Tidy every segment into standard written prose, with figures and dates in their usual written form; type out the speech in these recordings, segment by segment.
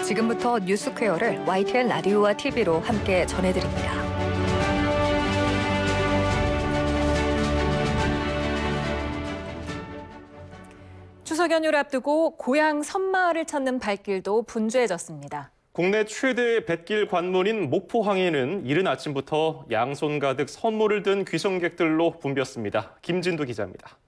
지금부터 뉴스퀘어를 YTN 라디오와 TV로 함께 전해드립니다. 추석 연휴를 앞두고 고향 섬마을을 찾는 발길도 분주해졌습니다. 국내 최대 뱃길 관문인 목포항에는 이른 아침부터 양손 가득 선물을 든 귀성객들로 붐볐습니다. 김진두 기자입니다.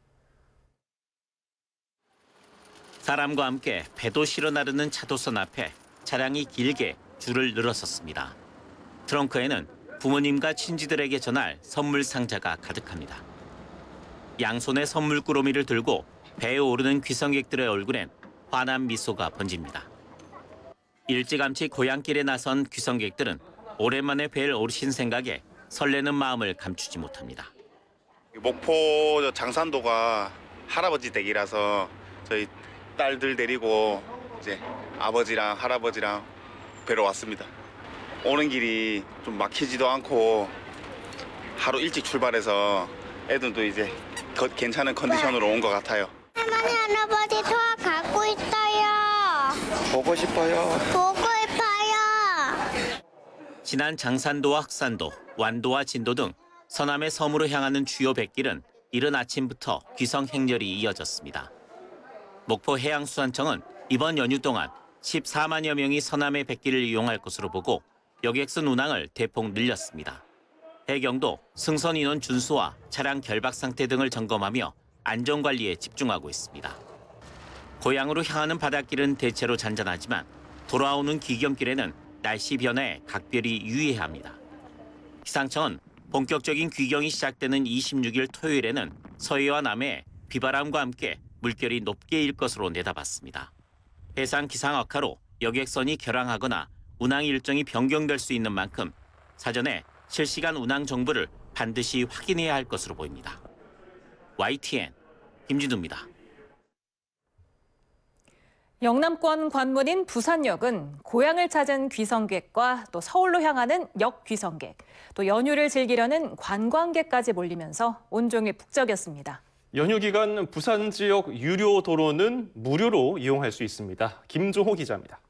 사람과 함께 배도 실어 나르는 차도선 앞에 차량이 길게 줄을 늘어섰습니다. 트렁크에는 부모님과 친지들에게 전할 선물 상자가 가득합니다. 양손에 선물 꾸러미를 들고 배에 오르는 귀성객들의 얼굴엔 환한 미소가 번집니다. 일찌감치 고향길에 나선 귀성객들은 오랜만에 뵐 어르신 생각에 설레는 마음을 감추지 못합니다. 목포 장산도가 할아버지 댁이라서 저희 딸들 데리고 이제 아버지랑 할아버지랑 뵈러 왔습니다. 오는 길이 좀 막히지도 않고 하루 일찍 출발해서 애들도 이제 더 괜찮은 컨디션으로 온 것 같아요. 할머니, 할아버지 소화 갖고 있어요. 보고 싶어요. 보고 싶어요. 지난 장산도와 흑산도, 완도와 진도 등 서남의 섬으로 향하는 주요 뱃길은 이른 아침부터 귀성 행렬이 이어졌습니다. 목포 해양수산청은 이번 연휴 동안 14만여 명이 서남의 뱃길을 이용할 것으로 보고 여객선 운항을 대폭 늘렸습니다. 해경도 승선 인원 준수와 차량 결박 상태 등을 점검하며 안전관리에 집중하고 있습니다. 고향으로 향하는 바닷길은 대체로 잔잔하지만 돌아오는 귀경길에는 날씨 변화에 각별히 유의해야 합니다. 기상청은 본격적인 귀경이 시작되는 26일 토요일에는 서해와 남해에 비바람과 함께 물결이 높게 일 것으로 내다봤습니다. 해상 기상 악화로 여객선이 결항하거나 운항 일정이 변경될 수 있는 만큼 사전에 실시간 운항 정보를 반드시 확인해야 할 것으로 보입니다. YTN 김진두입니다. 영남권 관문인 부산역은 고향을 찾은 귀성객과 또 서울로 향하는 역 귀성객, 또 연휴를 즐기려는 관광객까지 몰리면서 온종일 북적였습니다. 연휴 기간 부산 지역 유료 도로는 무료로 이용할 수 있습니다. 김종호 기자입니다.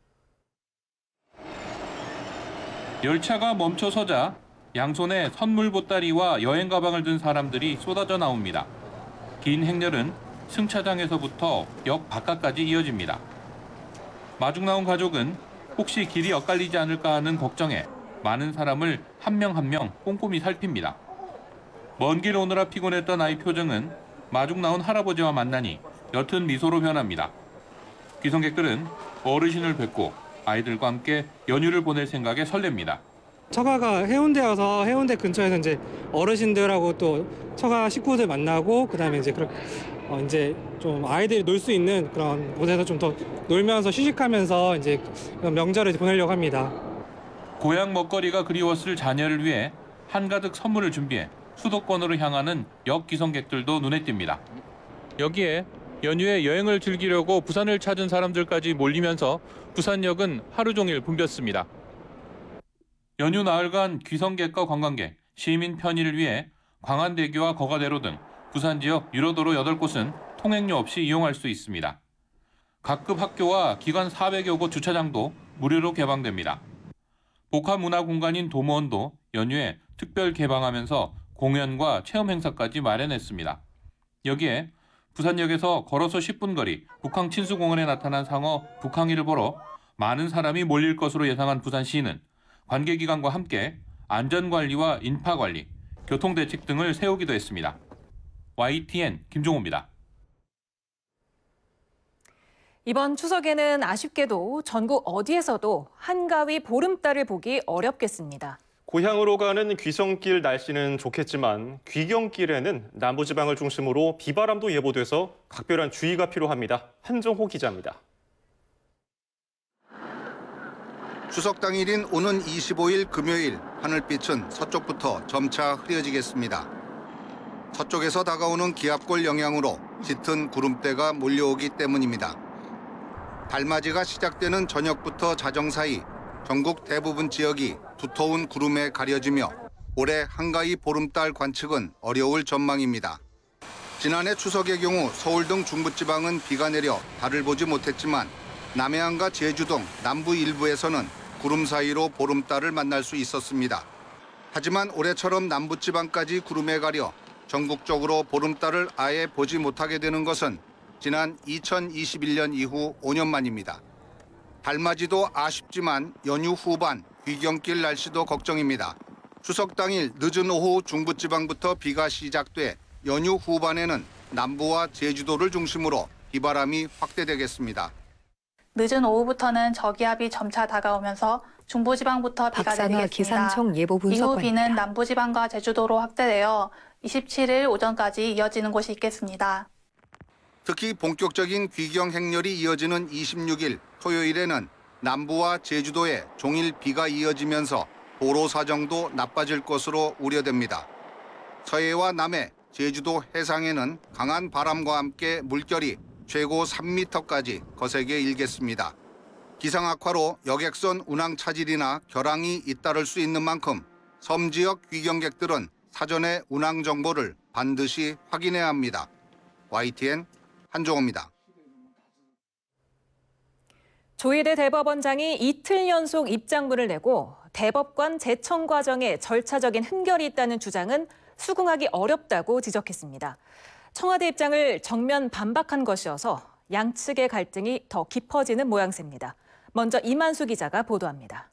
열차가 멈춰서자 양손에 선물 보따리와 여행 가방을 든 사람들이 쏟아져 나옵니다. 긴 행렬은 승차장에서부터 역 바깥까지 이어집니다. 마중 나온 가족은 혹시 길이 엇갈리지 않을까 하는 걱정에 많은 사람을 한 명 한 명 꼼꼼히 살핍니다. 먼 길 오느라 피곤했던 아이 표정은 마중 나온 할아버지와 만나니 옅은 미소로 변합니다. 귀성객들은 어르신을 뵙고 아이들과 함께 연휴를 보낼 생각에 설렙니다. 처가가 해운대여서 해운대 근처에서 이제 어르신들하고 또 처가 식구들 만나고 그다음에 이제 이제 좀 아이들이 놀 수 있는 그런 곳에서 좀 더 놀면서 휴식하면서 이제 명절을 보내려고 합니다. 고향 먹거리가 그리웠을 자녀를 위해 한가득 선물을 준비해 수도권으로 향하는 역 귀성객들도 눈에 띕니다. 여기에 연휴에 여행을 즐기려고 부산을 찾은 사람들까지 몰리면서 부산역은 하루 종일 붐볐습니다. 연휴 나흘간 귀성객과 관광객, 시민 편의를 위해 광안대교와 거가대로 등 부산 지역 유료도로 8곳은 통행료 없이 이용할 수 있습니다. 각급 학교와 기관 400여 곳 주차장도 무료로 개방됩니다. 복합문화공간인 도무원도 연휴에 특별 개방하면서 공연과 체험 행사까지 마련했습니다. 여기에 부산역에서 걸어서 10분 거리 북항 친수공원에 나타난 상어 북항이를 보러 많은 사람이 몰릴 것으로 예상한 부산시는 관계기관과 함께 안전관리와 인파관리, 교통대책 등을 세우기도 했습니다. YTN 김종호입니다. 이번 추석에는 아쉽게도 전국 어디에서도 한가위 보름달을 보기 어렵겠습니다. 고향으로 가는 귀성길 날씨는 좋겠지만 귀경길에는 남부지방을 중심으로 비바람도 예보돼서 각별한 주의가 필요합니다. 한정호 기자입니다. 추석 당일인 오는 25일 금요일 하늘빛은 서쪽부터 점차 흐려지겠습니다. 서쪽에서 다가오는 기압골 영향으로 짙은 구름대가 몰려오기 때문입니다. 달맞이가 시작되는 저녁부터 자정 사이 전국 대부분 지역이 두터운 구름에 가려지며 올해 한가위 보름달 관측은 어려울 전망입니다. 지난해 추석의 경우 서울 등 중부지방은 비가 내려 달을 보지 못했지만 남해안과 제주 등 남부 일부에서는 구름 사이로 보름달을 만날 수 있었습니다. 하지만 올해처럼 남부지방까지 구름에 가려 전국적으로 보름달을 아예 보지 못하게 되는 것은 지난 2021년 이후 5년 만입니다. 달맞이도 아쉽지만 연휴 후반 귀경길 날씨도 걱정입니다. 추석 당일 늦은 오후 중부지방부터 비가 시작돼 연휴 후반에는 남부와 제주도를 중심으로 비바람이 확대되겠습니다. 늦은 오후부터는 저기압이 점차 다가오면서 중부지방부터 비가 박상화 내리겠습니다. 기상청 예보 이후 분석관입니다. 비는 남부지방과 제주도로 확대되어 27일 오전까지 이어지는 곳이 있겠습니다. 특히 본격적인 귀경 행렬이 이어지는 26일 토요일에는 남부와 제주도에 종일 비가 이어지면서 도로 사정도 나빠질 것으로 우려됩니다. 서해와 남해, 제주도 해상에는 강한 바람과 함께 물결이 최고 3m까지 거세게 일겠습니다. 기상 악화로 여객선 운항 차질이나 결항이 잇따를 수 있는 만큼 섬 지역 귀경객들은 사전에 운항 정보를 반드시 확인해야 합니다. YTN 한종호입니다. 조희대 대법원장이 이틀 연속 입장문을 내고 대법관 제청 과정에 절차적인 흠결이 있다는 주장은 수긍하기 어렵다고 지적했습니다. 청와대 입장을 정면 반박한 것이어서 양측의 갈등이 더 깊어지는 모양새입니다. 먼저 이만수 기자가 보도합니다.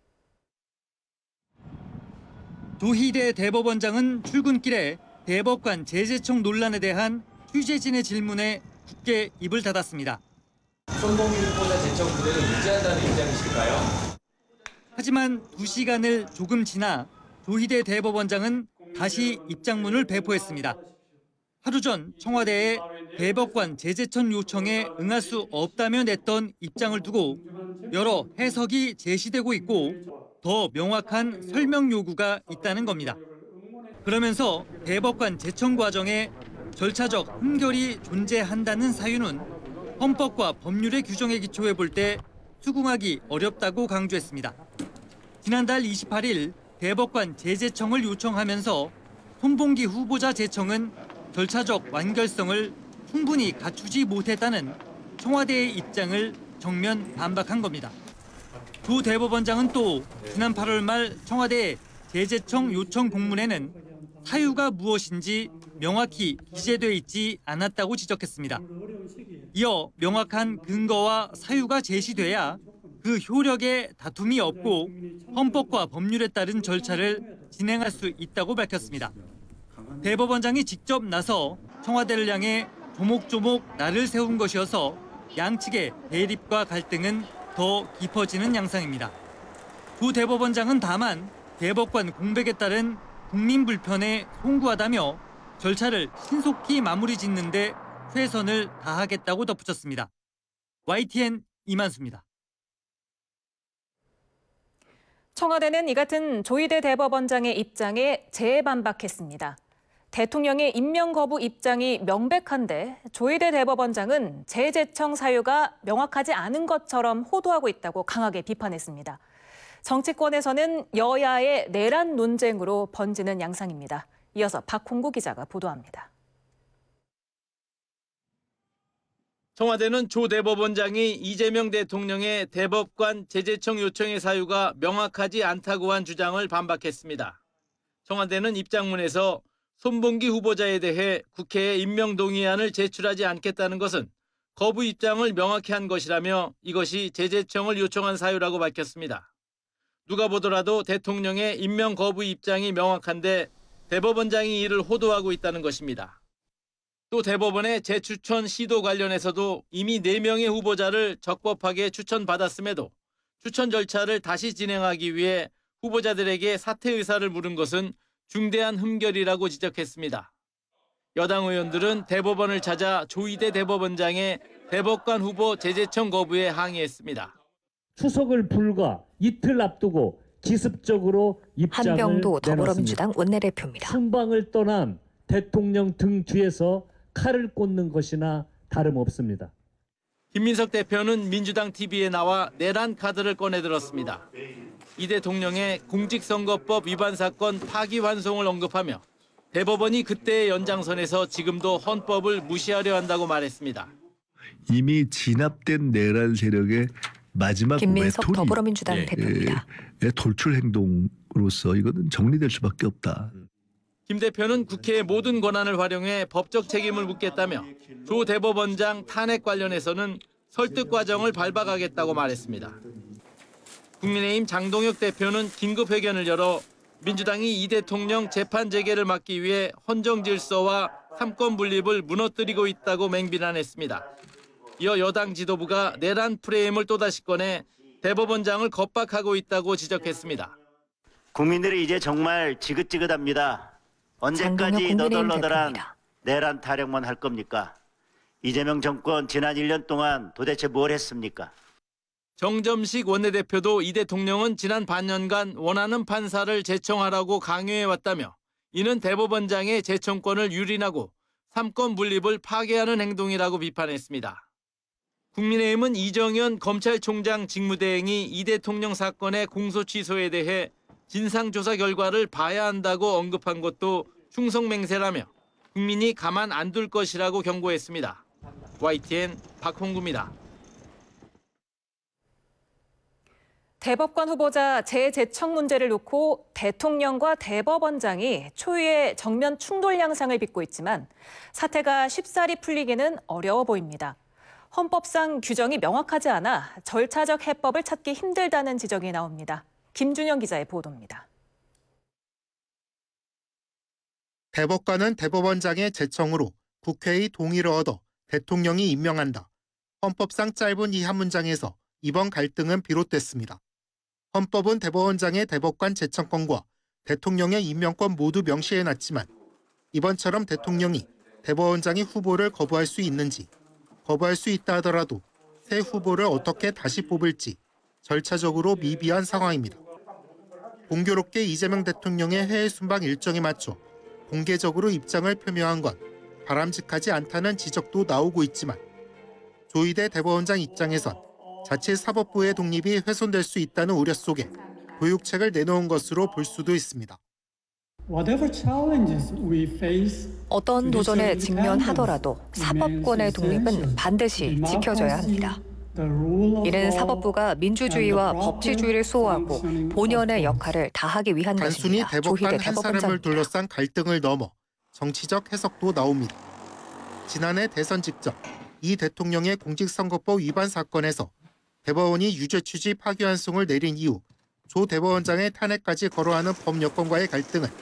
조희대 대법원장은 출근길에 대법관 재제청 논란에 대한 취재진의 질문에 굳게 입을 닫았습니다. 손봉기 후보자 제청 그대로 유지한다는 입장이실까요? 하지만 2시간을 조금 지나 조희대 대법원장은 다시 입장문을 배포했습니다. 하루 전 청와대에 대법관 재제청 요청에 응할 수 없다며 냈던 입장을 두고 여러 해석이 제시되고 있고 더 명확한 설명 요구가 있다는 겁니다. 그러면서 대법관 제청 과정에 절차적 흠결이 존재한다는 사유는 헌법과 법률의 규정에 기초해 볼 때 수긍하기 어렵다고 강조했습니다. 지난달 28일 대법관 재제청을 요청하면서 손봉기 후보자 제청은 절차적 완결성을 충분히 갖추지 못했다는 청와대의 입장을 정면 반박한 겁니다. 조 대법원장은 또 지난 8월 말 청와대 재제청 요청 공문에는 사유가 무엇인지 명확히 기재돼 있지 않았다고 지적했습니다. 이어 명확한 근거와 사유가 제시돼야 그 효력에 다툼이 없고 헌법과 법률에 따른 절차를 진행할 수 있다고 밝혔습니다. 대법원장이 직접 나서 청와대를 향해 조목조목 날을 세운 것이어서 양측의 대립과 갈등은 더 깊어지는 양상입니다. 조 대법원장은 다만 대법관 공백에 따른 국민 불편에 송구하다며 절차를 신속히 마무리 짓는 데 최선을 다하겠다고 덧붙였습니다. YTN 이만수입니다. 청와대는 이 같은 조희대 대법원장의 입장에 재반박했습니다. 대통령의 임명 거부 입장이 명백한데 조희대 대법원장은 재제청 사유가 명확하지 않은 것처럼 호도하고 있다고 강하게 비판했습니다. 정치권에서는 여야의 내란 논쟁으로 번지는 양상입니다. 이어서 박홍구 기자가 보도합니다. 청와대는 조 대법원장이 이재명 대통령의 대법관 재제청 요청의 사유가 명확하지 않다고 한 주장을 반박했습니다. 청와대는 입장문에서 손봉기 후보자에 대해 국회에 임명 동의안을 제출하지 않겠다는 것은 거부 입장을 명확히 한 것이라며 이것이 재제청을 요청한 사유라고 밝혔습니다. 누가 보더라도 대통령의 임명 거부 입장이 명확한데 대법원장이 이를 호도하고 있다는 것입니다. 또 대법원의 재추천 시도 관련해서도 이미 4명의 후보자를 적법하게 추천받았음에도 추천 절차를 다시 진행하기 위해 후보자들에게 사퇴 의사를 물은 것은 중대한 흠결이라고 지적했습니다. 여당 의원들은 대법원을 찾아 조희대 대법원장의 대법관 후보 재제청 거부에 항의했습니다. 추석을 불과 이틀 앞두고 기습적으로 입장을 한병도 내놨습니다. 더불어민주당 원내대표입니다. 순방을 떠난 대통령 등 뒤에서 칼을 꽂는 것이나 다름없습니다. 김민석 대표는 민주당 TV에 나와 내란 카드를 꺼내들었습니다. 이 대통령의 공직선거법 위반 사건 파기환송을 언급하며 대법원이 그때의 연장선에서 지금도 헌법을 무시하려 한다고 말했습니다. 이미 진압된 내란 세력의 마지막 김민석 외톨이 더불어민주당 대표입니다. 돌출 행동으로서 이거는 정리될 수밖에 없다. 김 대표는 국회의 모든 권한을 활용해 법적 책임을 묻겠다며 조 대법원장 탄핵 관련해서는 설득 과정을 밟아가겠다고 말했습니다. 국민의힘 장동혁 대표는 긴급회견을 열어 민주당이 이 대통령 재판 재개를 막기 위해 헌정 질서와 삼권 분립을 무너뜨리고 있다고 맹비난했습니다. 이어 여당 지도부가 내란 프레임을 또다시 꺼내 대법원장을 겁박하고 있다고 지적했습니다. 국민들이 이제 정말 지긋지긋합니다. 언제까지 너덜너덜한 내란 타령만 할 겁니까? 이재명 정권 지난 1년 동안 도대체 뭘 했습니까? 정점식 원내대표도 이 대통령은 지난 반년간 원하는 판사를 제청하라고 강요해왔다며 이는 대법원장의 제청권을 유린하고 삼권 분립을 파괴하는 행동이라고 비판했습니다. 국민의힘은 이정현 검찰총장 직무대행이 이 대통령 사건의 공소 취소에 대해 진상조사 결과를 봐야 한다고 언급한 것도 충성맹세라며 국민이 가만 안 둘 것이라고 경고했습니다. YTN 박홍구입니다. 대법관 후보자 재제청 문제를 놓고 대통령과 대법원장이 초유의 정면 충돌 양상을 빚고 있지만 사태가 쉽사리 풀리기는 어려워 보입니다. 헌법상 규정이 명확하지 않아 절차적 해법을 찾기 힘들다는 지적이 나옵니다. 김준영 기자의 보도입니다. 대법관은 대법원장의 제청으로 국회의 동의를 얻어 대통령이 임명한다. 헌법상 짧은 이 한 문장에서 이번 갈등은 비롯됐습니다. 헌법은 대법원장의 대법관 제청권과 대통령의 임명권 모두 명시해놨지만 이번처럼 대통령이 대법원장의 후보를 거부할 수 있는지, 거부할 수 있다 하더라도 새 후보를 어떻게 다시 뽑을지 절차적으로 미비한 상황입니다. 공교롭게 이재명 대통령의 해외 순방 일정에 맞춰 공개적으로 입장을 표명한 건 바람직하지 않다는 지적도 나오고 있지만 조희대 대법원장 입장에선 자칫 사법부의 독립이 훼손될 수 있다는 우려 속에 교육책을 내놓은 것으로 볼 수도 있습니다. 어떤 도전에 직면하더라도 사법권의 독립은 반드시 지켜져야 합니다. 이는 사법부가 민주주의와 법치주의를 수호하고 본연의 역할을 다하기 위한 단순히 것입니다. 대법관 조희대 한 사람을 대법원장입니다. 둘러싼 갈등을 넘어 정치적 해석도 나옵니다. 지난해 대선 직전 이 대통령의 공직선거법 위반 사건에서 대법원이 유죄 취지 파기환송을 내린 이후 조 대법원장의 탄핵까지 거론하는 법 여건과의 갈등은